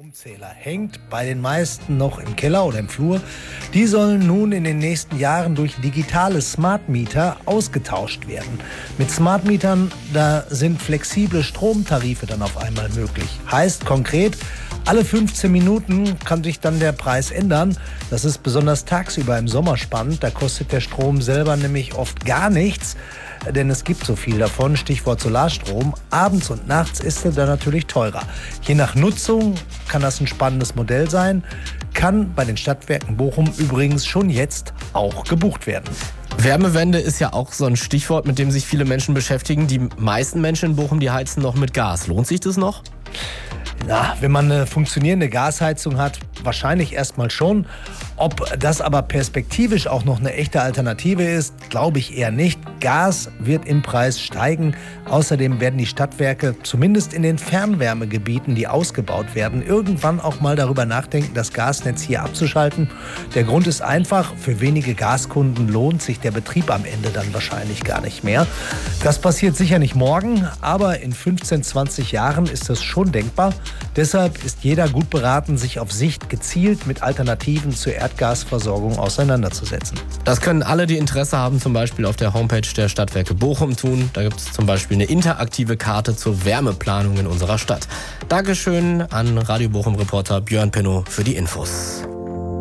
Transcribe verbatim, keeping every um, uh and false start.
Stromzähler hängt bei den meisten noch im Keller oder im Flur. Die sollen nun in den nächsten Jahren durch digitale Smart Meter ausgetauscht werden. Mit Smart Mietern, da sind flexible Stromtarife dann auf einmal möglich. Heißt konkret, alle fünfzehn Minuten kann sich dann der Preis ändern. Das ist besonders tagsüber im Sommer spannend. Da kostet der Strom selber nämlich oft gar nichts, denn es gibt so viel davon, Stichwort Solarstrom. Abends und nachts ist er dann natürlich teurer. Je nach Nutzung kann das ein spannendes Modell sein, kann bei den Stadtwerken Bochum übrigens schon jetzt auch gebucht werden. Wärmewende ist ja auch so ein Stichwort, mit dem sich viele Menschen beschäftigen. Die meisten Menschen in Bochum, die heizen noch mit Gas. Lohnt sich das noch? Na, wenn man eine funktionierende Gasheizung hat, wahrscheinlich erstmal schon. Ob das aber perspektivisch auch noch eine echte Alternative ist, glaube ich eher nicht. Gas wird im Preis steigen. Außerdem werden die Stadtwerke, zumindest in den Fernwärmegebieten, die ausgebaut werden, irgendwann auch mal darüber nachdenken, das Gasnetz hier abzuschalten. Der Grund ist einfach, für wenige Gaskunden lohnt sich der Betrieb am Ende dann wahrscheinlich gar nicht mehr. Das passiert sicher nicht morgen, aber in fünfzehn, zwanzig Jahren ist das schon denkbar. Deshalb ist jeder gut beraten, sich auf Sicht gezielt mit Alternativen zur Erdgasversorgung auseinanderzusetzen. Das können alle, die Interesse haben, zum Beispiel auf der Homepage der Stadtwerke Bochum tun. Da gibt es zum Beispiel eine interaktive Karte zur Wärmeplanung in unserer Stadt. Dankeschön an Radio Bochum-Reporter Björn Pennow für die Infos.